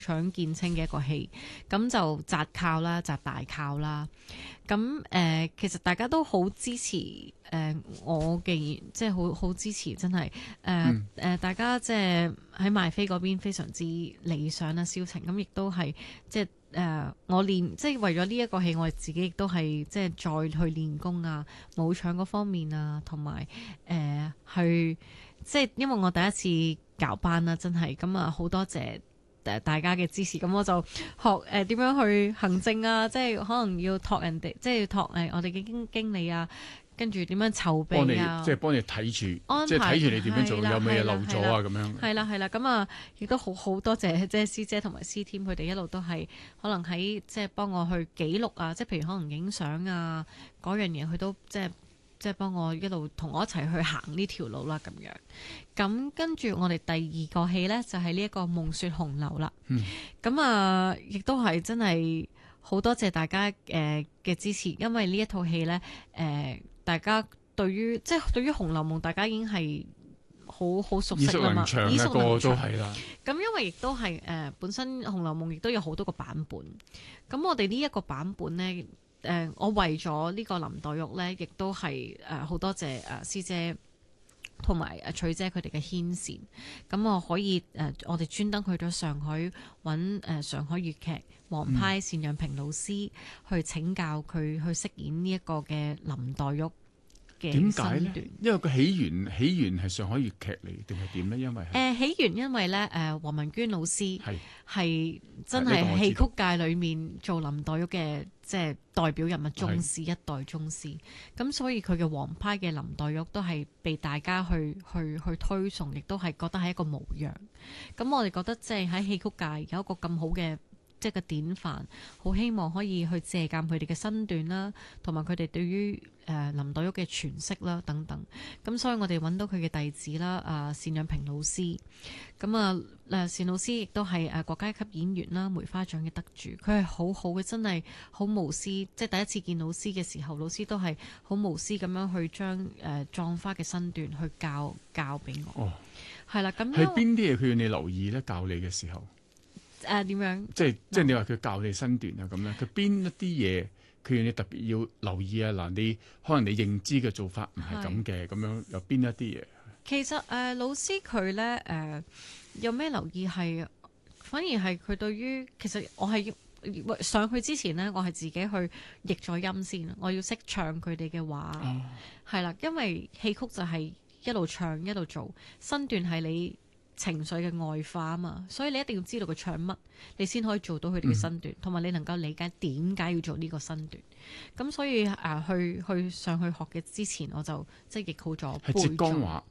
搶見稱嘅一個戲，咁就紮靠啦，紮大靠啦。咁其實大家都好支持我嘅，即係好支持，真係大家即係喺賣飛嗰邊非常之理想啦，銷情咁亦都係即係我練即係為咗呢一個戲，我自己亦都係即係再去練功啊，武搶嗰方面啊，同埋去即係因為我第一次搞班啦，真係咁啊，好多謝大家嘅支持，咁我就學點樣去行政啊，即係可能要託人哋，即係要託我哋嘅經理啊，跟住點樣籌備啊， 即係幫你睇住， 安排即係睇住你點樣做，有咩嘢漏咗啊係咁樣。 係啦，咁啊，亦都好多謝即係師姐同埋師 team，佢哋一路都係可能喺即係幫我去記錄啊，即係譬如可能影相啊嗰樣嘢，佢都即係幫我一路同我一齊去行呢條路啦咁樣。咁跟住我哋第二個戲呢，就係呢一個夢雪紅樓啦。咁啊，亦都係真係好多謝大家嘅支持，因為呢一套戲呢，大家對於《紅樓夢》大家已經係好熟悉啦嘛， 耳熟能詳都係啦。 咁因為亦都係本身《紅樓夢》亦都有好多個版本。咁我哋呢一個版本呢，我為咗呢個林黛玉呢，亦都係好多謝師姐同埋翠姐佢哋嘅牽線。咁我可以我哋專登去咗上海揾上海粵劇王派單陽平老師去請教佢去飾演呢一個嘅林黛玉。 點解呢？因為個起源係上海粵劇嚟定係點呢？因為起源因為咧黃文娟老師係真係戲曲界裏面做林黛玉嘅即係代表人物宗師，一代宗師。咁所以佢嘅王派嘅林黛玉都係被大家去推崇，亦都係覺得係一個模樣。咁我哋覺得即係喺戲曲界有一個咁好嘅即係個典範，好希望可以去借鑑佢哋嘅身段啦，同埋佢哋對於林黛玉嘅詮釋啦等等。咁所以我哋揾到佢嘅弟子啦，單陽平老師。咁單老師亦都係國家級演員啦，梅花獎嘅得主。佢係好好嘅，真係好無私。即係第一次見老師嘅時候，老師都係好無私咁樣去將葬花嘅身段去教俾我。哦，係啦，咁係邊啲嘢佢要你留意咧？教你嘅時候點樣？ 即係你話佢教你身段啊咁樣，佢邊一啲嘢佢要你特別要留意啊？嗱，你可能你認知嘅做法唔係咁嘅，咁樣有邊一啲嘢？ 其實老師佢咧有咩留意係，反而係佢對於其實我係上去之前呢，我係自己去譯咗音先，我要識唱佢哋嘅話，係啦，因為戲曲就係一路唱一路做，身段係你情緒嘅外化啊嘛，所以你一定要知道佢唱乜，你先可以做到佢哋嘅身段，同埋你能夠理解點解要做呢個身段。咁所以去上去學嘅之前，我就即係譯好咗。 係浙江話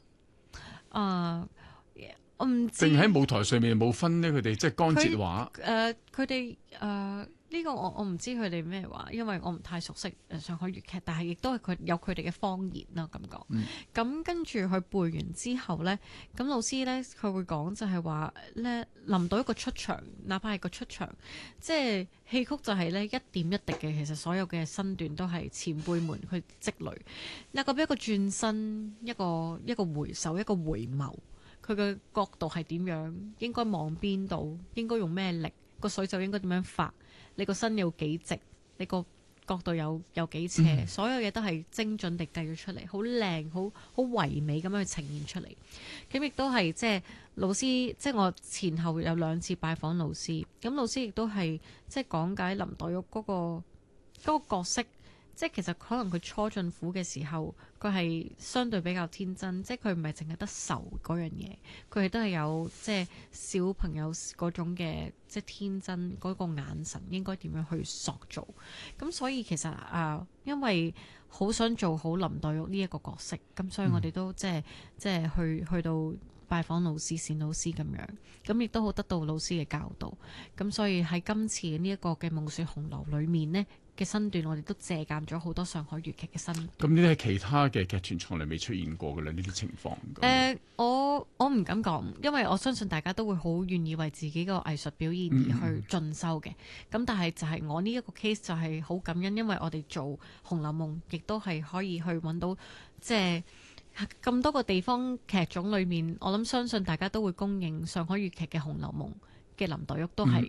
我唔知。定喺舞台上面冇分呢？佢哋即係江浙話。 佢哋呢個我唔知佢哋咩話，因為我唔太熟悉上海粵劇，但係亦都係佢有佢哋嘅方言啦咁講。咁跟住佢背完之後呢，咁老師呢，佢會講就係話呢，臨到一個出場，哪怕係個出場，即係戲曲就係呢一點一滴嘅，其實所有嘅身段都係前輩們去積累。一個轉身，一個回首，一個回眸，佢嘅角度係點樣？應該望邊度？應該用咩力？個水就應該點樣發？你個身有幾直？你個角度有幾斜？所有嘢都係精準地計咗出嚟，好靚，好唯美咁樣去呈現出嚟。咁亦都係即係老師，即係我前後有2次拜訪老師。咁老師亦都係即係講解林黛玉嗰個角色。即係其實可能佢初進府嘅時候，佢係相對比較天真，即係佢唔係淨係得愁嗰樣嘢，佢亦都係有即係小朋友嗰種嘅即係天真嗰個眼神，應該點樣去塑造。咁所以其實因為好想做好林黛玉呢一個角色，咁所以我哋都即係去到拜訪老師單老師咁樣，咁亦都好得到老師嘅教導。咁所以喺今次呢一個嘅夢雪紅樓裏面呢嘅身段，我哋都借鑑咗好多上海粵劇嘅身段。 咁呢啲係其他嘅劇團從來未出現過嘅啦，呢啲情況。 我唔敢講，因為我相信大家都會好願意為自己個藝術表現而去進修嘅。咁但係就係我呢一個 case 就係好感恩，因為我哋做《紅樓夢》亦都係可以去揾到即係咁多個地方劇種裏面，我諗相信大家都會公認上海粵劇嘅《紅樓夢》 嘅林黛玉都係